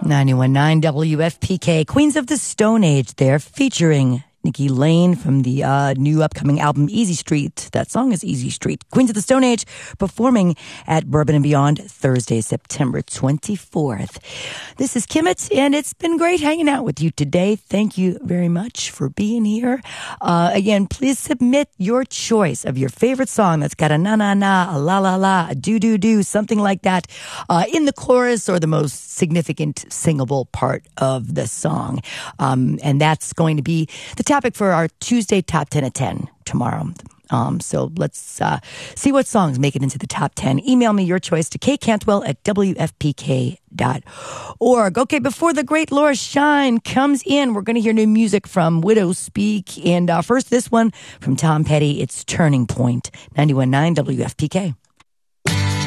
91.9 WFPK, Queens of the Stone Age there, featuring Nikki Lane from the new upcoming album Easy Street. That song is Easy Street. Queens of the Stone Age performing at Bourbon and Beyond Thursday, September 24th. This is Kimmett, and it's been great hanging out with you today. Thank you very much for being here. Again, please submit your choice of your favorite song that's got a na-na-na, a la-la-la, a do-do-do, something like that, in the chorus or the most significant singable part of the song. And that's going to be the topic for our Tuesday Top 10 at 10 tomorrow. So let's see what songs make it into the top 10. Email me your choice to kcantwell@wfpk.org. Okay, before the great Laura Shine comes in, we're going to hear new music from Widow Speak. And first, this one from Tom Petty. It's Turning Point, 91.9 WFPK.